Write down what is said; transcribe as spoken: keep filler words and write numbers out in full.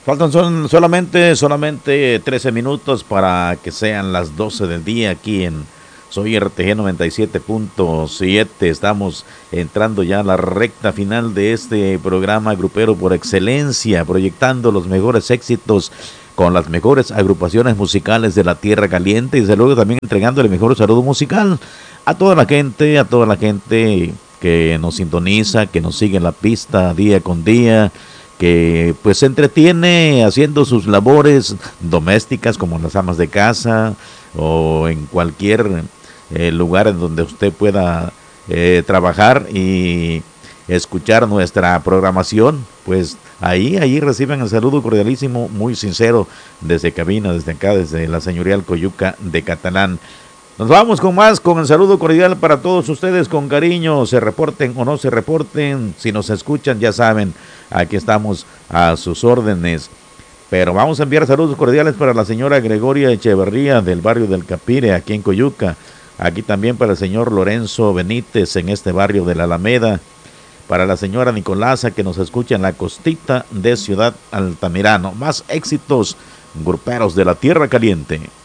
Faltan son solamente, solamente trece minutos para que sean las doce del día aquí en Soy R T G noventa y siete punto siete. Estamos entrando ya a la recta final de este programa grupero por excelencia, proyectando los mejores éxitos con las mejores agrupaciones musicales de la Tierra Caliente y desde luego también entregando el mejor saludo musical a toda la gente, a toda la gente que nos sintoniza, que nos sigue en la pista día con día, que pues se entretiene haciendo sus labores domésticas como las amas de casa o en cualquier eh, lugar en donde usted pueda eh, trabajar y escuchar nuestra programación, pues ahí, ahí reciben el saludo cordialísimo, muy sincero, desde cabina, desde acá, desde la señorial Coyuca de Catalán. Nos vamos con más, con el saludo cordial para todos ustedes, con cariño, se reporten o no se reporten, si nos escuchan ya saben, aquí estamos a sus órdenes. Pero vamos a enviar saludos cordiales para la señora Gregoria Echeverría del barrio del Capire, aquí en Coyuca. Aquí también para el señor Lorenzo Benítez en este barrio de la Alameda. Para la señora Nicolasa que nos escucha en la costita de Ciudad Altamirano. Más éxitos gruperos de la Tierra Caliente.